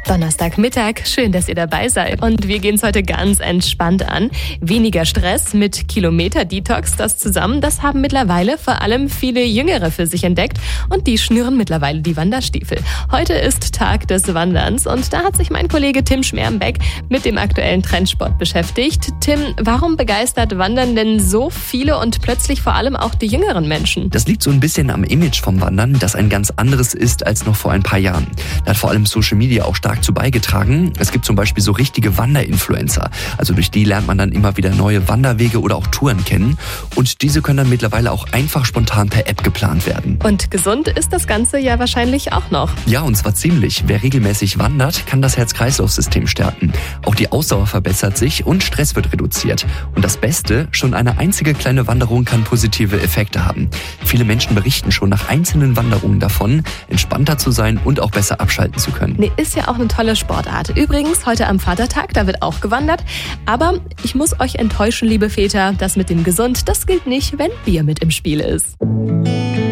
Donnerstagmittag, schön, dass ihr dabei seid. Und wir gehen es heute ganz entspannt an. Weniger Stress mit Kilometer-Detox, das haben mittlerweile vor allem viele Jüngere für sich entdeckt. Und die schnüren mittlerweile die Wanderstiefel. Heute ist Tag des Wanderns und da hat sich mein Kollege Tim Schmermbeck mit dem aktuellen Trendsport beschäftigt. Tim, warum begeistert Wandern denn so viele und plötzlich vor allem auch die jüngeren Menschen? Das liegt so ein bisschen am Image vom Wandern, das ein ganz anderes ist als noch vor ein paar Jahren. Da hat vor allem Social Media auch stark zu beigetragen. Es gibt zum Beispiel so richtige Wanderinfluencer. Also durch die lernt man dann immer wieder neue Wanderwege oder auch Touren kennen. Und diese können dann mittlerweile auch einfach spontan per App geplant werden. Und gesund ist das Ganze ja wahrscheinlich auch noch. Ja, und zwar ziemlich. Wer regelmäßig wandert, kann das Herz-Kreislauf-System stärken. Auch die Ausdauer verbessert sich und Stress wird reduziert. Und das Beste, schon eine einzige kleine Wanderung kann positive Effekte haben. Viele Menschen berichten schon nach einzelnen Wanderungen davon, entspannter zu sein und auch besser abschalten zu können. Nee, ist ja auch eine tolle Sportart. Übrigens, heute am Vatertag, da wird auch gewandert. Aber ich muss euch enttäuschen, liebe Väter, das mit dem Gesund, das gilt nicht, wenn Bier mit im Spiel ist.